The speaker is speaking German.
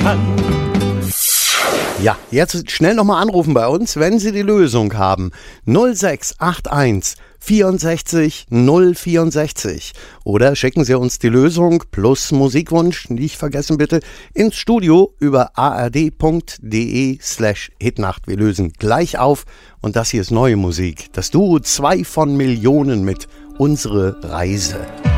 Ja, jetzt schnell nochmal anrufen bei uns, wenn Sie die Lösung haben. 0681 64 064. Oder schicken Sie uns die Lösung plus Musikwunsch, nicht vergessen bitte, ins Studio über ard.de/hitnacht. Wir lösen gleich auf und das hier ist neue Musik. Das Duo 2 von Millionen mit Unsere Reise.